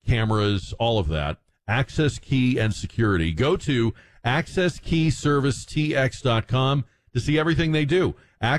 cameras, all of that. Access key and security. Go to accesskeyservicetx.com to see everything they do.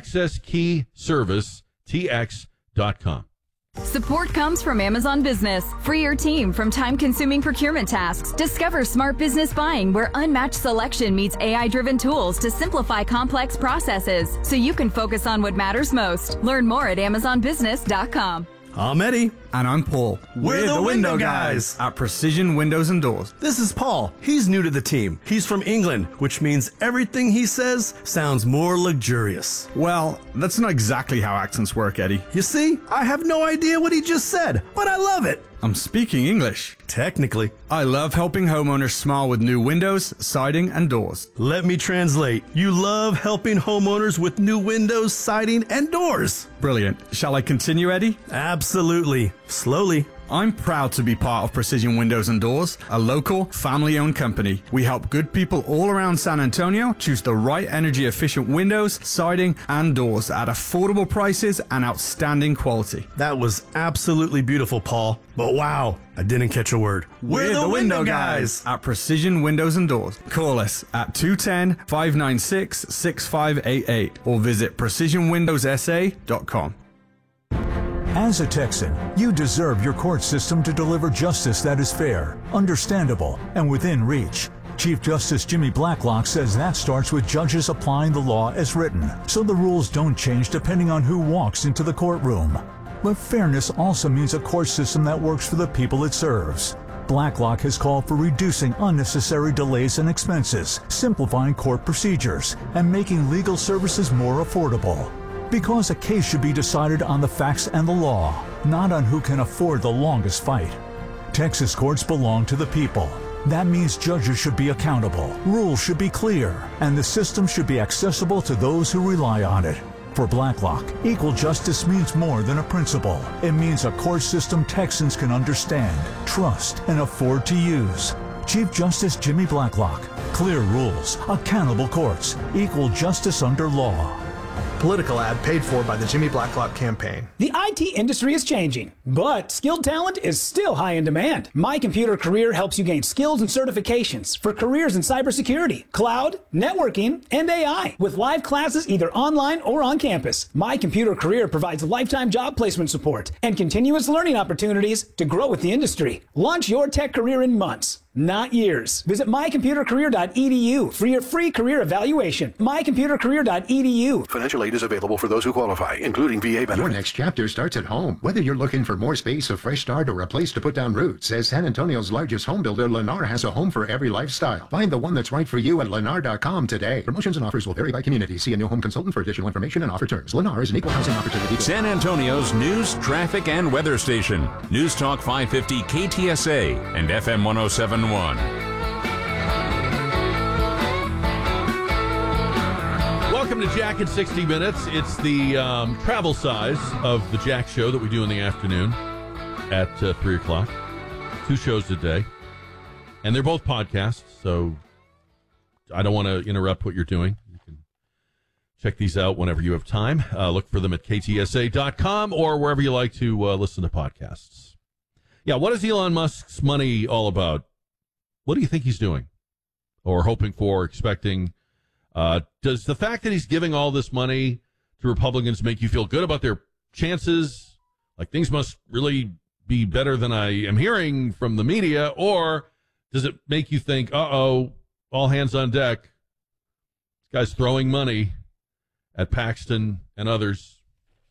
accesskeyservicetx.com. Support comes from Amazon Business. Free your team from time-consuming procurement tasks. Discover smart business buying where unmatched selection meets AI-driven tools to simplify complex processes so you can focus on what matters most. Learn more at amazonbusiness.com. I'm Eddie. And I'm Paul. We're the window guys at Precision Windows and Doors. This is Paul. He's new to the team. He's from England, which means everything he says sounds more luxurious. Well, that's not exactly how accents work, Eddie. You see, I have no idea what he just said, but I love it. I'm speaking English. Technically. I love helping homeowners smile with new windows, siding, and doors. Let me translate. You love helping homeowners with new windows, siding, and doors. Brilliant. Shall I continue, Eddie? Absolutely. Slowly. I'm proud to be part of Precision Windows and Doors, a local, family-owned company. We help good people all around San Antonio choose the right energy-efficient windows, siding, and doors at affordable prices and outstanding quality. That was absolutely beautiful, Paul. But wow, I didn't catch a word. We're the window guys at Precision Windows and Doors. Call us at 210-596-6588 or visit precisionwindowsa.com. As a Texan, you deserve your court system to deliver justice that is fair, understandable, and within reach. Chief Justice Jimmy Blacklock says that starts with judges applying the law as written, so the rules don't change depending on who walks into the courtroom. But fairness also means a court system that works for the people it serves. Blacklock has called for reducing unnecessary delays and expenses, simplifying court procedures, and making legal services more affordable. Because a case should be decided on the facts and the law, not on who can afford the longest fight. Texas courts belong to the people. That means judges should be accountable, rules should be clear, and the system should be accessible to those who rely on it. For Blacklock, equal justice means more than a principle. It means a court system Texans can understand, trust, and afford to use. Chief Justice Jimmy Blacklock. Clear rules, accountable courts, equal justice under law. Political ad paid for by the Jimmy Blacklock campaign. The IT industry is changing, but skilled talent is still high in demand. My Computer Career helps you gain skills and certifications for careers in cybersecurity, cloud, networking, and AI. With live classes either online or on campus, My Computer Career provides lifetime job placement support and continuous learning opportunities to grow with the industry. Launch your tech career in months, not years. Visit mycomputercareer.edu for your free career evaluation. mycomputercareer.edu. Financial aid is available for those who qualify, including VA benefits. Your next chapter starts at home. Whether you're looking for more space, a fresh start, or a place to put down roots, as San Antonio's largest home builder, Lennar has a home for every lifestyle. Find the one that's right for you at lennar.com today. Promotions and offers will vary by community. See a new home consultant for additional information and offer terms. Lennar is an equal housing opportunity. San Antonio's news, traffic, and weather station. News Talk 550 KTSA and FM 1071. Welcome to Jack in 60 Minutes. It's the travel size of the Jack Show that we do in the afternoon at 3 o'clock. 2 shows a day. And they're both podcasts, so I don't want to interrupt what you're doing. You can check these out whenever you have time. Look for them at ktsa.com or wherever you like to listen to podcasts. Yeah, what is Elon Musk's money all about? What do you think he's doing or hoping for, expecting? Does the fact that he's giving all this money to Republicans make you feel good about their chances? Like things must really be better than I am hearing from the media? Or does it make you think, uh-oh, all hands on deck? This guy's throwing money at Paxton and others.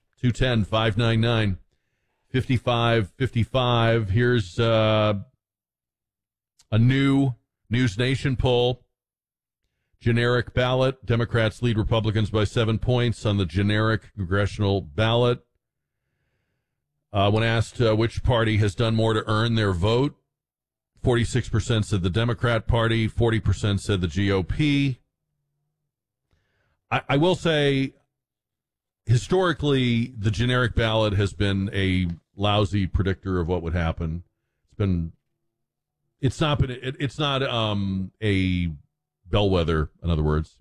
210-599-5555. Here's a new News Nation poll. Generic ballot. Democrats lead Republicans by 7 points on the generic congressional ballot. When asked which party has done more to earn their vote, 46% said the Democrat Party, 40% said the GOP. I will say, historically, the generic ballot has been a lousy predictor of what would happen. It's not a bellwether, in other words.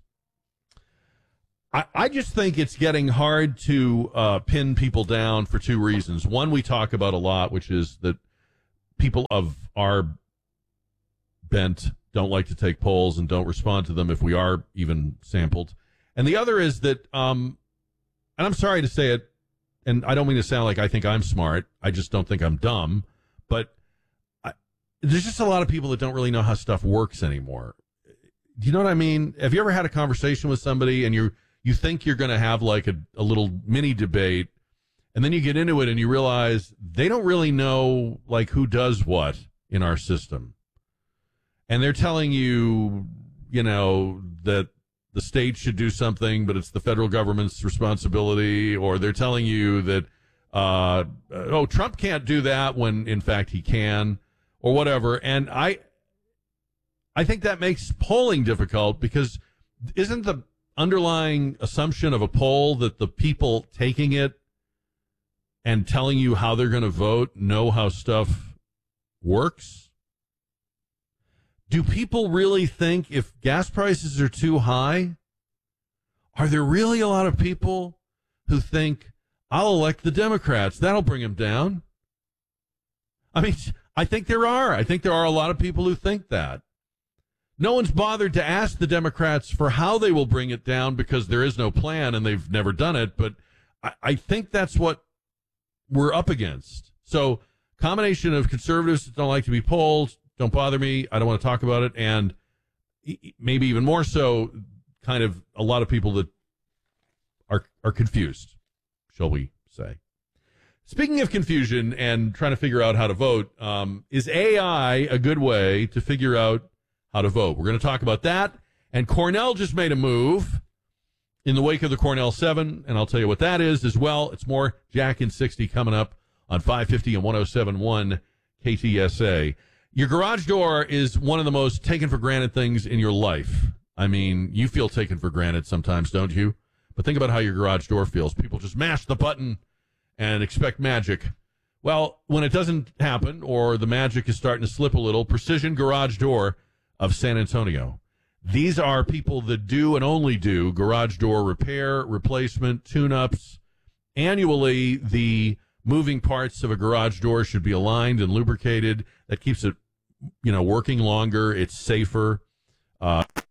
I just think it's getting hard to pin people down for 2 reasons. One, we talk about a lot, which is that people of our bent don't like to take polls and don't respond to them if we are even sampled. And the other is that, and I'm sorry to say it, and I don't mean to sound like I think I'm smart. I just don't think I'm dumb. But there's just a lot of people that don't really know how stuff works anymore. Do you know what I mean? Have you ever had a conversation with somebody and you think you're going to have like a little mini debate, and then you get into it and you realize they don't really know like who does what in our system. And they're telling you, you know, that the state should do something, but it's the federal government's responsibility. Or they're telling you that, Trump can't do that when, in fact, he can, or whatever. And I think that makes polling difficult, because isn't the underlying assumption of a poll that the people taking it and telling you how they're going to vote know how stuff works? Do people really think if gas prices are too high, are there really a lot of people who think, I'll elect the Democrats, that'll bring them down? I mean, I think there are. I think there are a lot of people who think that. No one's bothered to ask the Democrats for how they will bring it down, because there is no plan and they've never done it. But I think that's what we're up against. So, combination of conservatives that don't like to be polled, don't bother me, I don't want to talk about it, and maybe even more so, kind of a lot of people that are confused, shall we say. Speaking of confusion and trying to figure out how to vote, is AI a good way to figure out how to vote? We're going to talk about that. And Cornell just made a move in the wake of the Cornell 7, and I'll tell you what that is as well. It's more Jack in 60 coming up on 550 and 107.1 KTSA. Your garage door is one of the most taken for granted things in your life. I mean, you feel taken for granted sometimes, don't you? But think about how your garage door feels. People just mash the button and expect magic. Well, when it doesn't happen, or the magic is starting to slip a little, Precision Garage Door of San Antonio. These are people that do and only do garage door repair, replacement, tune-ups. Annually, the moving parts of a garage door should be aligned and lubricated. That keeps it, working longer. It's safer.